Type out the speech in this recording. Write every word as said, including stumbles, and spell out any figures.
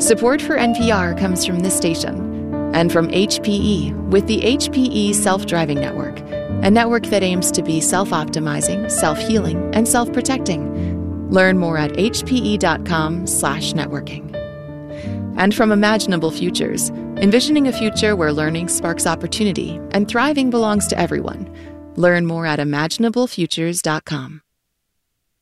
Support for N P R comes from this station and from H P E with the H P E Self-Driving Network, a network that aims to be self-optimizing, self-healing, and self-protecting. Learn more at hpe.com slash networking. And from Imaginable Futures, envisioning a future where learning sparks opportunity and thriving belongs to everyone. Learn more at imaginable futures dot com.